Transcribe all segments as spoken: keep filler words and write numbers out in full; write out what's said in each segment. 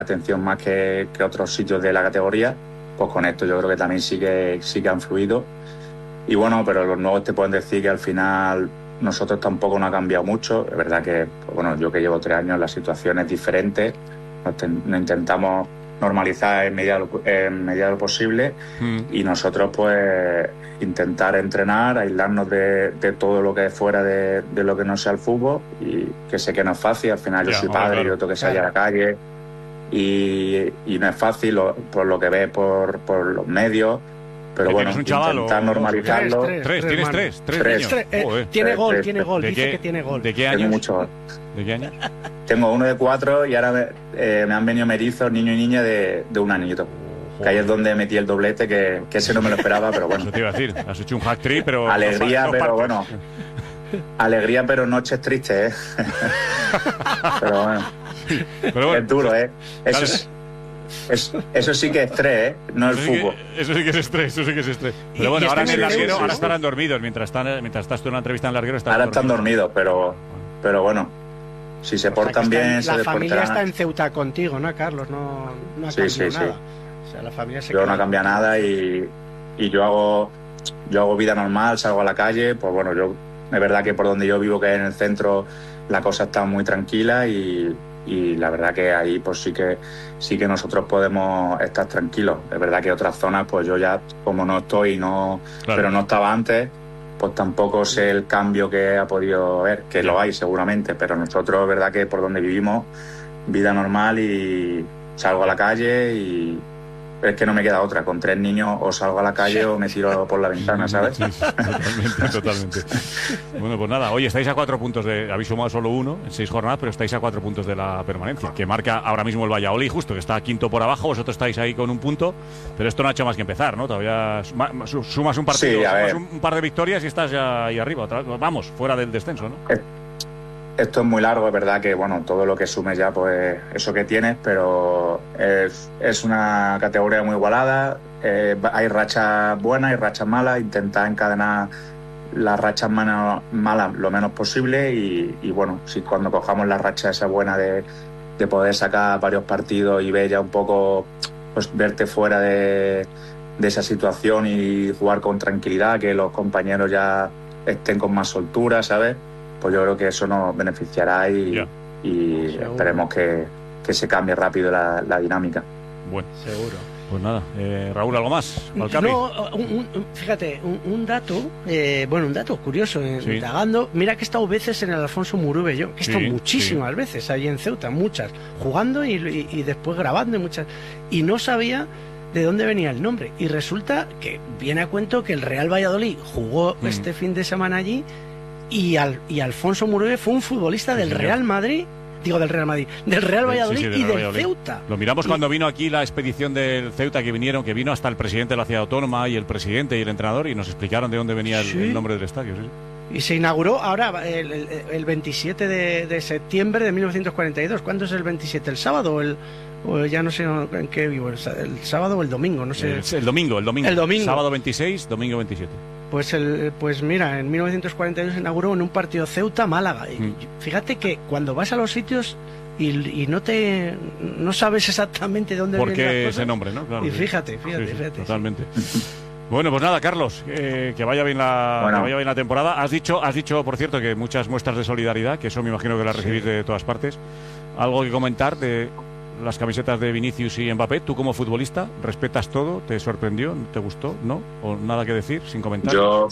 atención más que, que otros sitios de la categoría, pues con esto yo creo que también sí que, sí que han fluido. Y bueno, pero los nuevos te pueden decir que al final nosotros tampoco nos ha cambiado mucho. Es verdad que, pues bueno, yo que llevo tres años, la situación es diferente. Nos, ten, nos intentamos normalizar en medida, en medida de lo posible mm. y nosotros pues intentar entrenar, aislarnos de, de todo lo que es fuera de, de lo que no sea el fútbol, y que sé que no es fácil. Al final yo ya, soy padre, claro. Yo tengo que salir claro. a la calle y, y no es fácil lo, por lo que ves por, por los medios. Pero bueno, un chaval, intentar o, normalizarlo. Tres, tres, tres, tienes tres. Tres, tres, tres, tres eh, tiene tres, gol, tres, tiene tres. gol, dice qué, que tiene gol. ¿De qué años? Tengo mucho gol. ¿De qué años? Tengo uno de cuatro y ahora me, eh, me han venido merizos, niño y niña de, de un añito. Que ahí es donde metí el doblete, que, que ese no me lo esperaba, pero bueno. Eso te iba a decir, has hecho un hack trick, pero... Alegría, no, no pero bueno. Alegría, pero noches tristes, ¿eh? Pero bueno. Pero bueno. Es duro, ¿eh? Eso Dale. es... Es, eso sí que es estrés, ¿eh? No el eso sí fútbol. Que, eso sí que es estrés, eso sí que es estrés. Pero bueno, ahora en el larguero, ahora estarán dormidos. Mientras, están, mientras estás tú en la entrevista en el larguero, están ahora dormidos. están dormidos, pero, pero bueno, si se portan o sea, bien, está, se la familia deportarán. está en Ceuta contigo, ¿no, Carlos? No, no ha sí, cambiado sí, nada. Sí. O sea, la familia se yo no cambia nada y, y yo hago yo hago vida normal, salgo a la calle, pues bueno, yo es verdad que por donde yo vivo, que es en el centro, la cosa está muy tranquila y y la verdad que ahí pues sí que sí que nosotros podemos estar tranquilos. Es verdad que otras zonas pues yo ya como no estoy no claro. pero no estaba antes, pues tampoco sé el cambio que ha podido haber, que lo hay seguramente, pero nosotros es verdad que por donde vivimos vida normal y salgo a la calle y es que no me queda otra, con tres niños o salgo a la calle o me tiro por la ventana, ¿sabes? Sí, sí, totalmente, totalmente. Bueno, pues nada, oye, estáis a cuatro puntos de... Habéis sumado solo uno en seis jornadas, pero estáis a cuatro puntos de la permanencia, que marca ahora mismo el Valladolid, justo, que está quinto por abajo, vosotros estáis ahí con un punto, pero esto no ha hecho más que empezar, ¿no? Todavía sumas un partido, sí, sumas un, un par de victorias y estás ya ahí arriba, otra vez, vamos, fuera del descenso, ¿no? Eh. Esto es muy largo, es verdad que bueno, todo lo que sumes ya pues eso que tienes, pero es, es una categoría muy igualada, eh, hay rachas buenas y rachas malas, intentar encadenar las rachas malas, malas lo menos posible y, y bueno, si cuando cojamos la racha esa buena de, de poder sacar varios partidos y ver ya un poco, pues verte fuera de, de esa situación y jugar con tranquilidad, que los compañeros ya estén con más soltura, ¿sabes? Pues yo creo que eso nos beneficiará y, yeah. y esperemos que, que se cambie rápido la, la dinámica. Bueno, seguro. Pues nada, eh, Raúl, ¿algo más? No, un, un, fíjate, un, un dato, eh, bueno, un dato curioso, eh, sí. indagando. Mira que he estado veces en el Alfonso Murube yo, que he estado sí, muchísimas sí. veces ahí en Ceuta, muchas, jugando y, y, y después grabando y muchas. Y no sabía de dónde venía el nombre. Y resulta que viene a cuento que el Real Valladolid jugó mm. este fin de semana allí. Y, al, y Alfonso Murube fue un futbolista del sí, Real Madrid, digo del Real Madrid, del Real Valladolid sí, sí, del y Real del Valladolid. Ceuta. Lo miramos y, cuando vino aquí la expedición del Ceuta, que vinieron, que vino hasta el presidente de la ciudad autónoma y el presidente y el entrenador y nos explicaron de dónde venía el, sí. el nombre del estadio. Sí. Y se inauguró ahora el, el, el veintisiete de, de septiembre de mil novecientos cuarenta y dos. ¿Cuándo es el veintisiete? ¿El sábado o el...? O ya no sé en qué vivo, el, el sábado o el domingo, no sé. El, el domingo, el domingo. El domingo. Sábado veintiséis, domingo veintisiete. Pues el, pues mira, en mil novecientos cuarenta y dos se inauguró en un partido Ceuta-Málaga. Mm. Fíjate que cuando vas a los sitios y, y no te no sabes exactamente dónde viene las cosas. Ese nombre, ¿no? Claro, y sí. fíjate, fíjate, sí, sí, fíjate. Totalmente. Sí. Bueno, pues nada, Carlos, eh, que vaya bien la bueno. que vaya bien la temporada. Has dicho, has dicho, por cierto, que muchas muestras de solidaridad, que eso me imagino que las recibís sí. de todas partes. ¿Algo que comentar de las camisetas de Vinicius y Mbappé? Tú como futbolista, ¿respetas todo? ¿Te sorprendió? ¿Te gustó? ¿No? ¿O nada que decir, sin comentar? Yo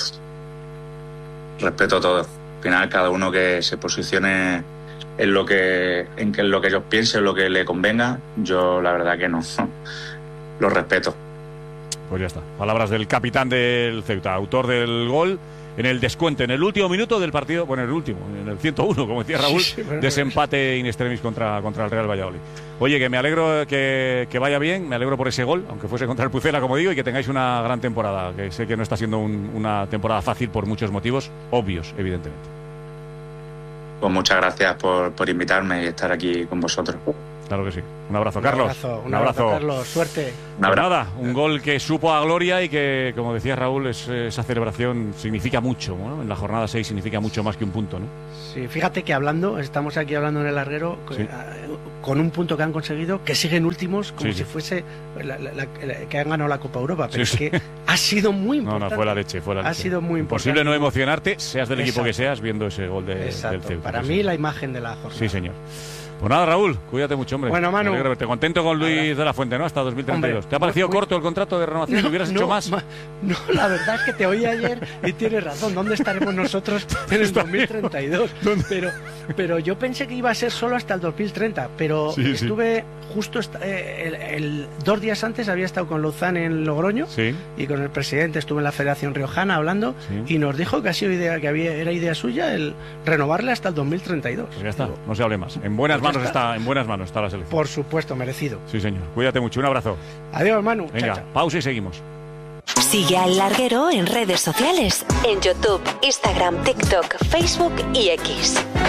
respeto todo. Al final, cada uno que se posicione en lo que en que en lo que ellos piensen, lo que le convenga, yo la verdad que no. Lo respeto. Pues ya está. Palabras del capitán del Ceuta, autor del gol en el descuento, en el último minuto del partido, bueno, en el último, en el ciento uno, como decía Raúl, sí, sí, bueno, desempate in extremis contra, contra el Real Valladolid. Oye, que me alegro que, que vaya bien, me alegro por ese gol, aunque fuese contra el Pucela, como digo, y que tengáis una gran temporada, que sé que no está siendo un, una temporada fácil por muchos motivos, obvios, evidentemente. Pues muchas gracias por, por invitarme y estar aquí con vosotros. Claro que sí. Un abrazo, Carlos. Un abrazo, un un abrazo. abrazo Carlos. Suerte. Pues nada, un gol que supo a gloria y que, como decía Raúl, es, esa celebración significa mucho, ¿no? En la jornada seis significa mucho más que un punto, ¿no? Sí, fíjate que hablando, estamos aquí hablando en el larguero, sí. con un punto que han conseguido, que siguen últimos como sí, si sí. fuese la, la, la, la, que han ganado la Copa Europa, pero sí, es sí. que ha sido muy importante. No, no, fue la leche, fue la leche. Ha sido muy importante. Imposible no emocionarte, seas del Exacto. equipo que seas, viendo ese gol de, del Ceuta. Para sí, mí sí. la imagen de la jornada. Sí, señor. Pues nada, Raúl, cuídate mucho, hombre. Bueno, Manu. Me alegro de verte. Contento con Luis Ahora. de la Fuente, ¿no? Hasta dos mil treinta y dos. Hombre, ¿Te ha parecido muy, muy... corto el contrato de renovación? No, ¿Hubieras no, hecho más? Ma... No, la verdad es que te oí ayer y tienes razón. ¿Dónde estaremos nosotros en el dos mil treinta y dos? Pero, pero yo pensé que iba a ser solo hasta el dos mil treinta, pero sí, estuve sí. justo eh, el, el, dos días antes había estado con Lozán en Logroño sí. y con el presidente, estuve en la Federación Riojana hablando sí. y nos dijo que ha sido idea, que había, era idea suya el renovarle hasta el dos mil treinta y dos. Pues ya está, Digo, no se hable más. En buenas pues manos está. está, en buenas manos está la selección. Por supuesto, merecido. Sí, señor. Cuídate mucho, un abrazo. Adiós, Manu. Venga, chao, chao. pausa y seguimos. Sigue al Larguero en redes sociales, en YouTube, Instagram, TikTok, Facebook y X.